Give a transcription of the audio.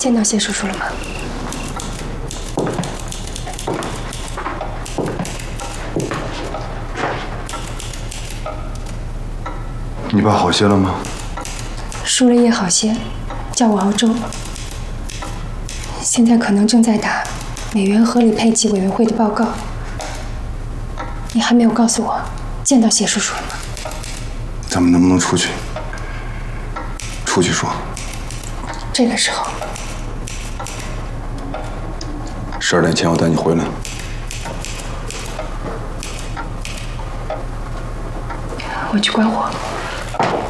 见到谢叔叔了吗？ 你爸好些了吗？ 输了液好些，叫我熬粥。现在可能正在打美元合理配给委员会的报告。你还没有告诉我见到谢叔叔了吗？ 咱们能不能出去？出去说。 这个时候 12点前我带你回来。 我去关火。